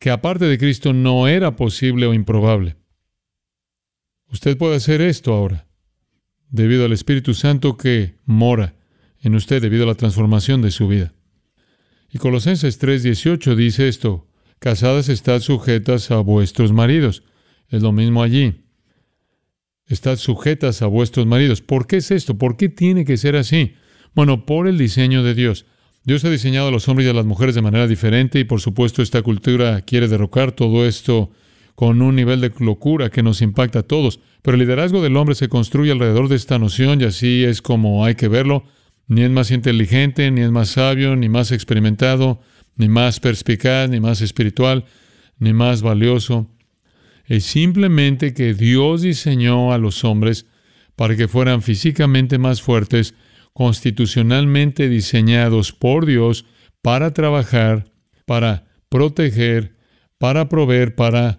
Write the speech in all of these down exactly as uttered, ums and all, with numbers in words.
que aparte de Cristo no era posible o improbable. Usted puede hacer esto ahora, debido al Espíritu Santo que mora en usted, debido a la transformación de su vida. Y Colosenses tres dieciocho dice esto: casadas, estad sujetas a vuestros maridos. Es lo mismo allí. Estad sujetas a vuestros maridos. ¿Por qué es esto? ¿Por qué tiene que ser así? Bueno, por el diseño de Dios. Dios ha diseñado a los hombres y a las mujeres de manera diferente y, por supuesto, esta cultura quiere derrocar todo esto con un nivel de locura que nos impacta a todos. Pero el liderazgo del hombre se construye alrededor de esta noción y así es como hay que verlo. Ni es más inteligente, ni es más sabio, ni más experimentado, ni más perspicaz, ni más espiritual, ni más valioso. Es simplemente que Dios diseñó a los hombres para que fueran físicamente más fuertes, constitucionalmente diseñados por Dios para trabajar, para proteger, para proveer, para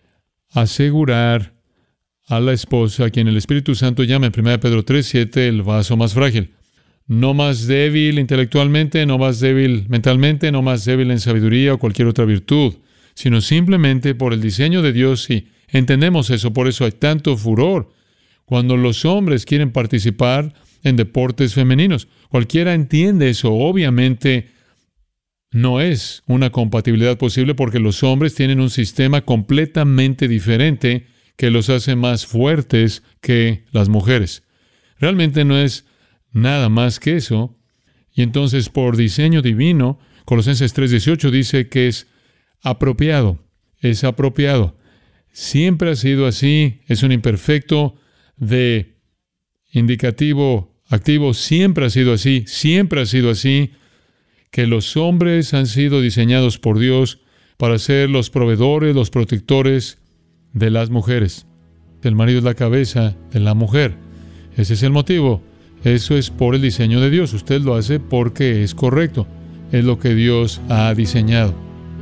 asegurar a la esposa, a quien el Espíritu Santo llama en primera Pedro tres siete el vaso más frágil. No más débil intelectualmente, no más débil mentalmente, no más débil en sabiduría o cualquier otra virtud, sino simplemente por el diseño de Dios. Y entendemos eso, por eso hay tanto furor cuando los hombres quieren participar en deportes femeninos. Cualquiera entiende eso. Obviamente no es una compatibilidad posible porque los hombres tienen un sistema completamente diferente que los hace más fuertes que las mujeres. Realmente no es nada más que eso. Y entonces, por diseño divino, Colosenses tres dieciocho dice que es apropiado. Es apropiado. Siempre ha sido así. Es un imperfecto de indicativo activo. Siempre ha sido así. Siempre ha sido así. Que los hombres han sido diseñados por Dios para ser los proveedores, los protectores de las mujeres. El marido es la cabeza de la mujer. Ese es el motivo. Eso es por el diseño de Dios. Usted lo hace porque es correcto. Es lo que Dios ha diseñado.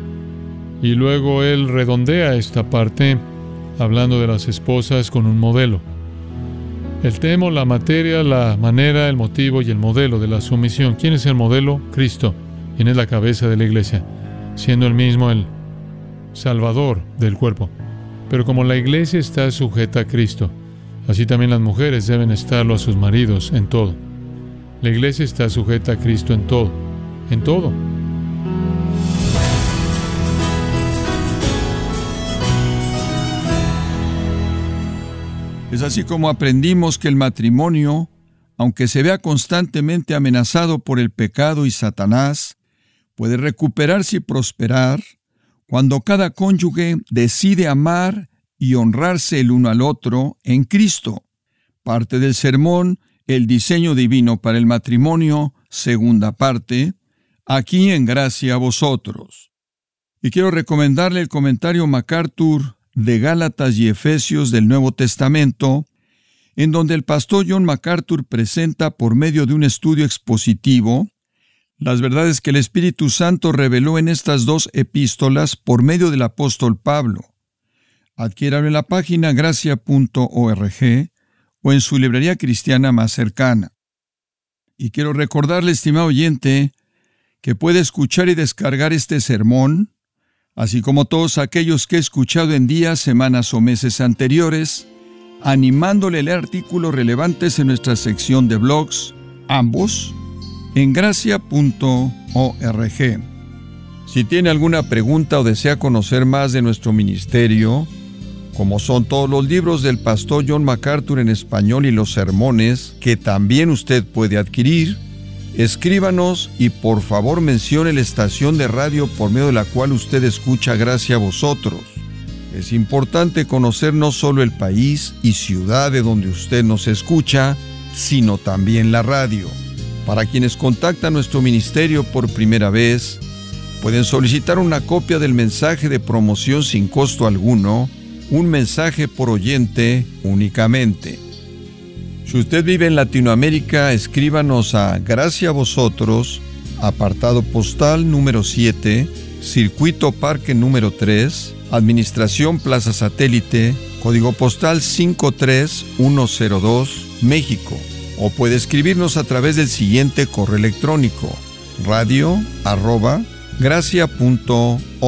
Y luego Él redondea esta parte hablando de las esposas con un modelo. El tema, la materia, la manera, el motivo y el modelo de la sumisión. ¿Quién es el modelo? Cristo. ¿Quién es la cabeza de la iglesia? Siendo Él mismo el Salvador del cuerpo. Pero como la iglesia está sujeta a Cristo, así también las mujeres deben estarlo a sus maridos en todo. La iglesia está sujeta a Cristo en todo. En todo. Es así como aprendimos que el matrimonio, aunque se vea constantemente amenazado por el pecado y Satanás, puede recuperarse y prosperar cuando cada cónyuge decide amar y honrarse el uno al otro en Cristo. Parte del sermón, el diseño divino para el matrimonio, segunda parte, aquí en Gracia a Vosotros. Y quiero recomendarle el comentario MacArthur de Gálatas y Efesios del Nuevo Testamento, en donde el pastor John MacArthur presenta por medio de un estudio expositivo las verdades que el Espíritu Santo reveló en estas dos epístolas por medio del apóstol Pablo. Adquiéralo en la página gracia punto org o en su librería cristiana más cercana. Y quiero recordarle, estimado oyente, que puede escuchar y descargar este sermón, así como todos aquellos que he escuchado en días, semanas o meses anteriores, animándole a leer artículos relevantes en nuestra sección de blogs, ambos, en gracia punto org. Si tiene alguna pregunta o desea conocer más de nuestro ministerio, como son todos los libros del pastor John MacArthur en español y los sermones que también usted puede adquirir, escríbanos y por favor mencione la estación de radio por medio de la cual usted escucha Gracia a Vosotros. Es importante conocer no solo el país y ciudad de donde usted nos escucha, sino también la radio. Para quienes contactan nuestro ministerio por primera vez, pueden solicitar una copia del mensaje de promoción sin costo alguno, un mensaje por oyente únicamente. Si usted vive en Latinoamérica, escríbanos a Gracia a Vosotros, apartado postal número siete, Circuito Parque número tres, Administración Plaza Satélite, código postal cinco tres uno cero dos, México. O puede escribirnos a través del siguiente correo electrónico: radio arroba gracia punto org.